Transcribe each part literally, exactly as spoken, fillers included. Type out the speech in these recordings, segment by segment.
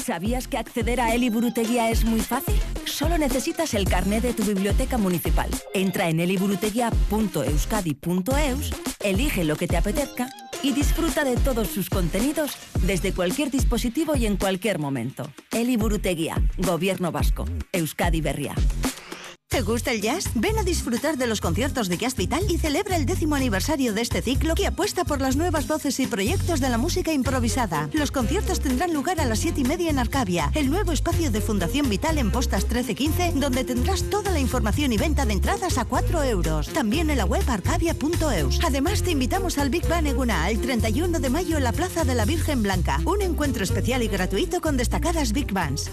¿Sabías que acceder a Eliburutegia es muy fácil? Solo necesitas el carné de tu biblioteca municipal. Entra en eliburutegia punto euskadi punto eus, elige lo que te apetezca y disfruta de todos sus contenidos desde cualquier dispositivo y en cualquier momento. Eliburutegia, Gobierno Vasco, Euskadi Berria. ¿Te gusta el jazz? Ven a disfrutar de los conciertos de Jazz Vital y celebra el décimo aniversario de este ciclo que apuesta por las nuevas voces y proyectos de la música improvisada. Los conciertos tendrán lugar a las siete y media en Arcavia, el nuevo espacio de Fundación Vital en Postas trece quince, donde tendrás toda la información y venta de entradas a cuatro euros. También en la web arcavia punto eus. Además, te invitamos al Big Bang Eguna el treinta y uno de mayo en la Plaza de la Virgen Blanca. Un encuentro especial y gratuito con destacadas Big Bands.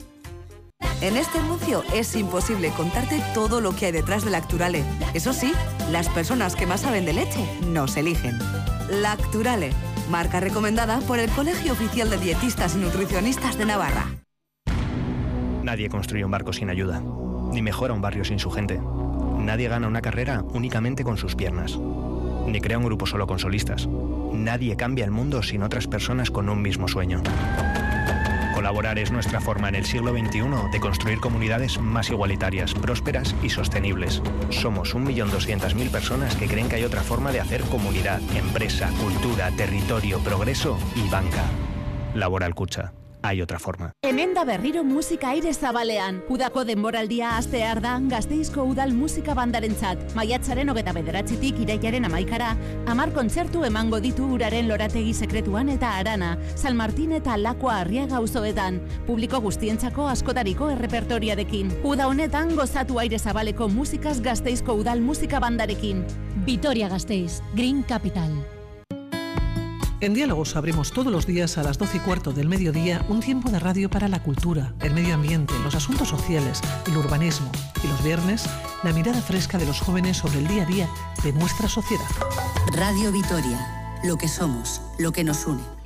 En este anuncio es imposible contarte todo lo que hay detrás de Lacturale. Eso sí, las personas que más saben de leche nos eligen. Lacturale, marca recomendada por el Colegio Oficial de Dietistas y Nutricionistas de Navarra. Nadie construye un barco sin ayuda, ni mejora un barrio sin su gente. Nadie gana una carrera únicamente con sus piernas, ni crea un grupo solo con solistas. Nadie cambia el mundo sin otras personas con un mismo sueño. Colaborar es nuestra forma en el siglo veintiuno de construir comunidades más igualitarias, prósperas y sostenibles. Somos un millón doscientas mil personas que creen que hay otra forma de hacer comunidad, empresa, cultura, territorio, progreso y banca. Laboral Kutxa. Hay otra forma. Hemen da berriro musika aire zabalean. Udako denboraldia hastear da Gasteizko udal musika bandarentzat. Maiatzaren hogeta bederatzitik irailaren amaikara, hamar kontzertu emango ditu uraren lorategi sekretuan eta Arana, San Martin eta Lakoa Arriaga auzoetan. Publiko guztientzako askotariko errepertoriarekin. Uda honetan gozatu aire zabaleko musikaz Gasteizko udal musika bandarekin. Vitoria Gasteiz, Green Capital. En Diálogos abrimos todos los días a las doce y cuarto del mediodía un tiempo de radio para la cultura, el medio ambiente, los asuntos sociales, el urbanismo. Y los viernes, la mirada fresca de los jóvenes sobre el día a día de nuestra sociedad. Radio Vitoria, lo que somos, lo que nos une.